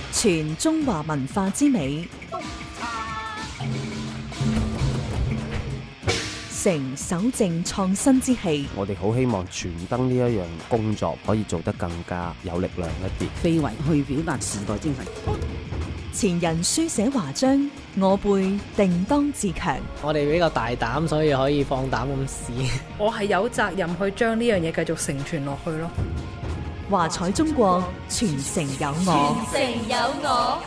傳中華文化之美，承守正創新之氣。 我哋好希望傳燈呢一樣工作可以做得更加有力量一啲， 非遺去表達時代精神。 前人書寫華章，我輩定當自強。 我哋比較大膽，所以可以放膽咁試。 我係有責任去將呢樣嘢繼續承傳落去咯。 華彩中國，傳承有我。 傳承有我。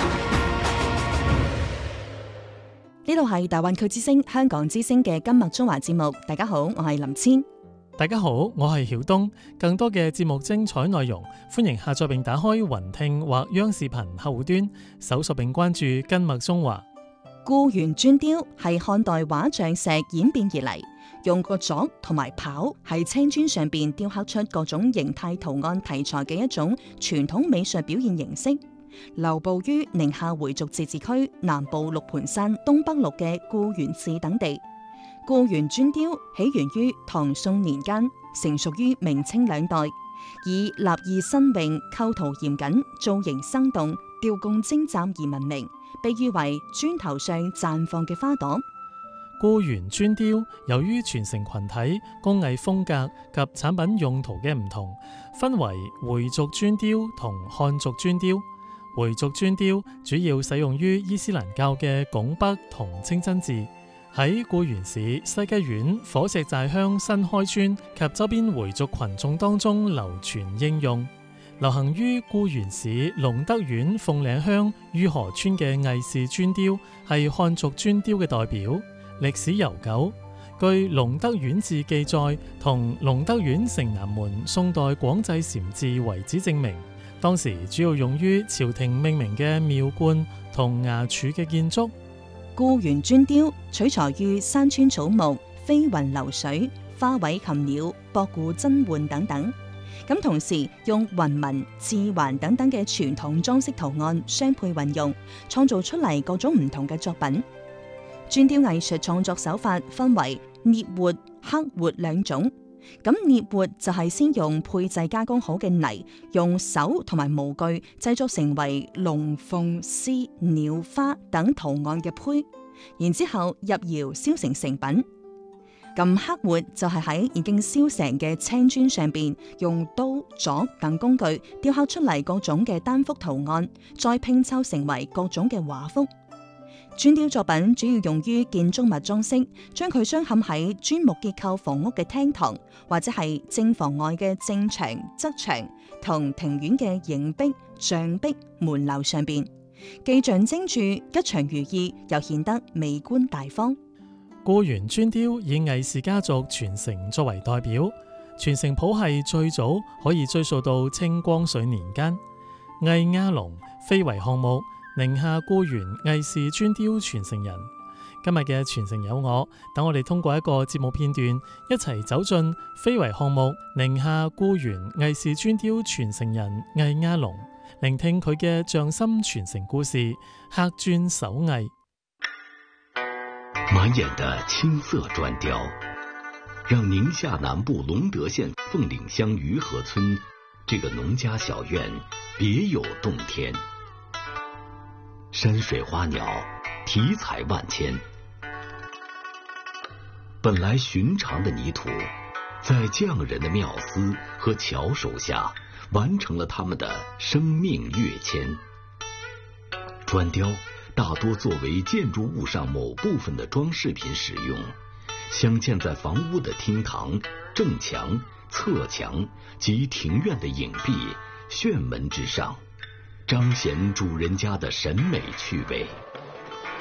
呢度係大灣區之聲、香港之聲嘅今麥中華節目。大家好，我係林千。 大家好，我係曉東。更多嘅節目精彩內容，歡迎下載並打開雲聽或央視頻客戶端，搜索並關注今麥中華。 固原磚雕係漢代畫像石演變而嚟，用個鑿同埋刨喺青磚上邊雕刻出各種形態圖案題材嘅一種傳統美術表現形式。流布於寧夏回族自治區南部六盤山東北麓嘅固原市等地。固原磚雕起源於唐宋年間，成熟於明清兩代，以立意新穎、構圖嚴謹、造型生動、雕工精湛而聞名，被譽為磚頭上綻放嘅花朵。 固原磚雕由於傳承群體、工藝風格及產品用途嘅唔同，分為回族磚雕同漢族磚雕。回族磚雕主要使用於伊斯蘭教嘅拱北同清真寺，喺固原市西雞縣火石寨鄉新開村及周邊回族群眾當中流傳應用。流行於固原市龍德縣鳳嶺鄉于河村嘅魏氏磚雕係漢族磚雕嘅代表，歷史悠久。據《龍德縣志》記載，同龍德縣城南門宋代廣濟禪寺為之證明。當時主要用於朝廷命名嘅廟觀同衙署嘅建築。 固原磚雕取材於山川草木、飛雲流水、花卉禽鳥、博古珍玩等等。咁同時用雲紋、字環等等嘅傳統裝飾圖案相配運用，創造出嚟各種唔同嘅作品。磚雕藝術創作手法分為捏活、刻活兩種。咁捏活就係先用配製加工好嘅泥，用手同埋模具製作成為龍鳳獅鳥花等圖案嘅胚，然之後入窯燒成成品。咁刻活就係喺已經燒成嘅青磚上邊，用刀、鑿等工具雕刻出嚟各種嘅單幅圖案，再拼湊成為各種嘅畫幅。磚雕作品主要用於建築物裝飾，將佢鑲嵌喺磚木結構房屋嘅廳堂，或者係正房外嘅正牆、側牆同庭院嘅影壁、障壁、門樓上邊，既象徵住吉祥如意，又顯得美觀大方。 固原磚雕以魏氏家族傳承作為代表，傳承譜系最早可以追溯到清光緒年間。魏亞龍非遺項目寧夏固原魏氏磚雕傳承人。今日嘅傳承有我，等我哋通過一個節目片段，一齊走進非遺項目寧夏固原魏氏磚雕傳承人魏亞龍，聆聽佢嘅匠心傳承故事，刻磚手藝。 滿眼的青色磚雕，讓寧夏南部隆德縣鳳嶺鄉於河村這個農家小院別有洞天。山水花鳥，題材萬千。本來尋常的泥土，在匠人的妙思和巧手下，完成了他們的生命躍遷。磚雕大多作為建築物上某部分的裝飾品使用，鑲嵌在房屋的廳堂、正牆、側牆及庭院的影壁、炫門之上，彰顯主人家的審美趣味。